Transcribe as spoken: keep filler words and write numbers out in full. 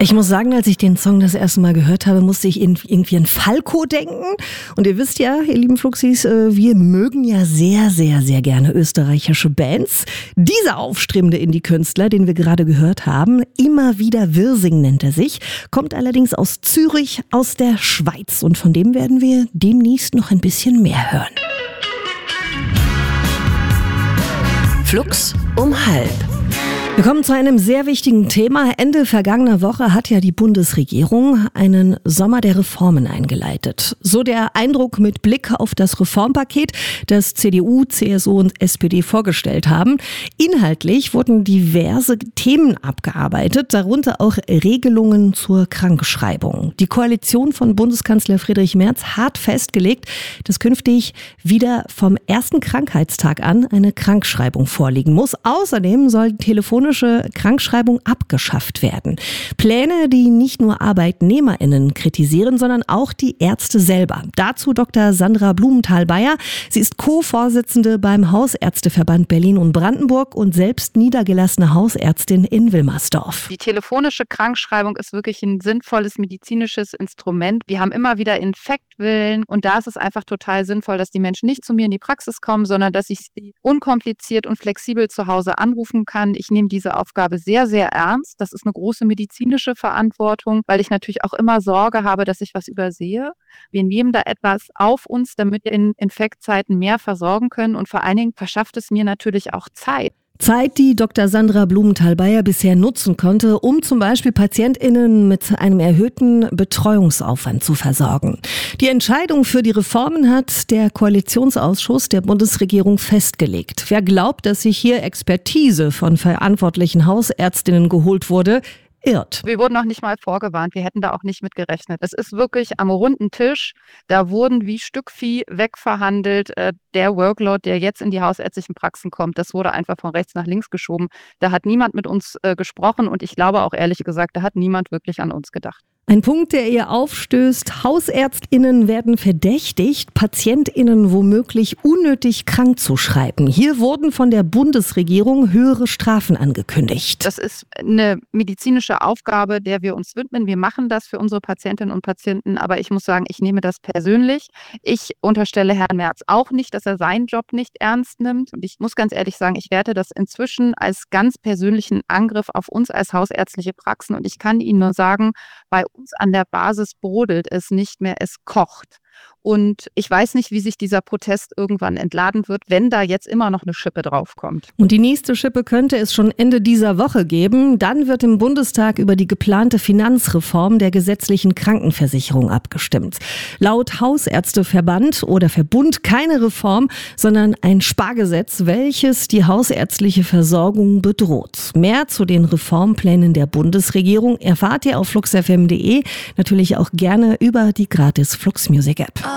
Ich muss sagen, als ich den Song das erste Mal gehört habe, musste ich in, irgendwie an Falco denken. Und ihr wisst ja, ihr lieben Fluxis, wir mögen ja sehr, sehr, sehr gerne österreichische Bands. Dieser aufstrebende Indie-Künstler, den wir gerade gehört haben, Immer wieder Wirsing nennt er sich, kommt allerdings aus Zürich, aus der Schweiz. Und von dem werden wir demnächst noch ein bisschen mehr hören. Flux um halb. Wir kommen zu einem sehr wichtigen Thema. Ende vergangener Woche hat ja die Bundesregierung einen Sommer der Reformen eingeleitet. So der Eindruck mit Blick auf das Reformpaket, das C D U, C S U und S P D vorgestellt haben. Inhaltlich wurden diverse Themen abgearbeitet, darunter auch Regelungen zur Krankschreibung. Die Koalition von Bundeskanzler Friedrich Merz hat festgelegt, dass künftig wieder vom ersten Krankheitstag an eine Krankschreibung vorliegen muss. Außerdem soll telefonische Krankschreibung abgeschafft werden. Pläne, die nicht nur ArbeitnehmerInnen kritisieren, sondern auch die Ärzte selber. Dazu Doktor Sandra Blumenthal-Beyer. Sie ist Co-Vorsitzende beim Hausärzteverband Berlin und Brandenburg und selbst niedergelassene Hausärztin in Wilmersdorf. Die telefonische Krankschreibung ist wirklich ein sinnvolles medizinisches Instrument. Wir haben immer wieder Infektwellen und da ist es einfach total sinnvoll, dass die Menschen nicht zu mir in die Praxis kommen, sondern dass ich sie unkompliziert und flexibel zu Hause anrufen kann. Ich nehme diese Aufgabe sehr, sehr ernst. Das ist eine große medizinische Verantwortung, weil ich natürlich auch immer Sorge habe, dass ich was übersehe. Wir nehmen da etwas auf uns, damit wir in Infektzeiten mehr versorgen können und vor allen Dingen verschafft es mir natürlich auch Zeit. Zeit, die Doktor Sandra Blumenthal-Beyer bisher nutzen konnte, um zum Beispiel PatientInnen mit einem erhöhten Betreuungsaufwand zu versorgen. Die Entscheidung für die Reformen hat der Koalitionsausschuss der Bundesregierung festgelegt. Wer glaubt, dass sich hier Expertise von verantwortlichen Hausärztinnen geholt wurde, irrt. Wir wurden noch nicht mal vorgewarnt, wir hätten da auch nicht mit gerechnet. Es ist wirklich am runden Tisch, da wurden wie Stückvieh wegverhandelt. Der Workload, der jetzt in die hausärztlichen Praxen kommt, das wurde einfach von rechts nach links geschoben. Da hat niemand mit uns äh, gesprochen und ich glaube auch ehrlich gesagt, da hat niemand wirklich an uns gedacht. Ein Punkt, der ihr aufstößt: HausärztInnen werden verdächtigt, PatientInnen womöglich unnötig krank zu schreiben. Hier wurden von der Bundesregierung höhere Strafen angekündigt. Das ist eine medizinische Aufgabe, der wir uns widmen. Wir machen das für unsere Patientinnen und Patienten, aber ich muss sagen, ich nehme das persönlich. Ich unterstelle Herrn Merz auch nicht, dass er seinen Job nicht ernst nimmt. Und ich muss ganz ehrlich sagen, ich werte das inzwischen als ganz persönlichen Angriff auf uns als hausärztliche Praxen. Und ich kann Ihnen nur sagen, bei uns an der Basis brodelt es nicht mehr, es kocht. Und ich weiß nicht, wie sich dieser Protest irgendwann entladen wird, wenn da jetzt immer noch eine Schippe draufkommt. Und die nächste Schippe könnte es schon Ende dieser Woche geben. Dann wird im Bundestag über die geplante Finanzreform der gesetzlichen Krankenversicherung abgestimmt. Laut Hausärzteverband oder Verbund keine Reform, sondern ein Spargesetz, welches die hausärztliche Versorgung bedroht. Mehr zu den Reformplänen der Bundesregierung erfahrt ihr auf flux f m punkt d e, natürlich auch gerne über die gratis Flux Music App.